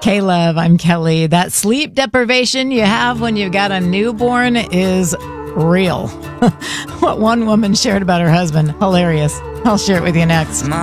K-Love, I'm Kelly. That sleep deprivation you have when you've got a newborn is real. What one woman shared about her husband, hilarious. I'll share it with you next.